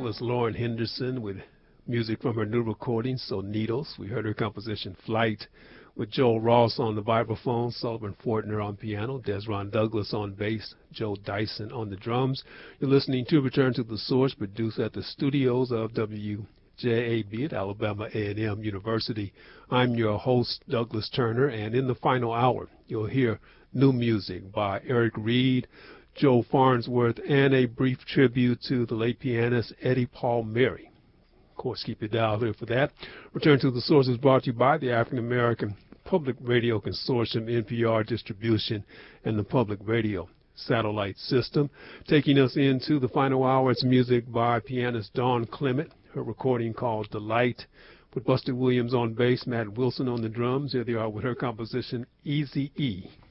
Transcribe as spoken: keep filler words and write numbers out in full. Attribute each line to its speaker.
Speaker 1: Douglas, Lauren Henderson with music from her new recording, So Needles. We heard her composition Flight with Joel Ross on the vibraphone, Sullivan Fortner on piano, Desron Douglas on bass, Joe Dyson on the drums. You're listening to Return to the Source, produced at the studios of W J A B at Alabama A and M University. I'm your host, Douglas Turner, and in the final hour, you'll hear new music by Eric Reed, Joe Farnsworth, and a brief tribute to the late pianist Eddie Palmieri. Of course, keep your dial here for that. Return to the Source is brought to you by the African American Public Radio Consortium, N P R Distribution, and the Public Radio Satellite System. Taking us into the final hour, it's music by pianist Dawn Clement, her recording called Delight, with Buster Williams on bass, Matt Wilson on the drums. Here they are with her composition Easy E.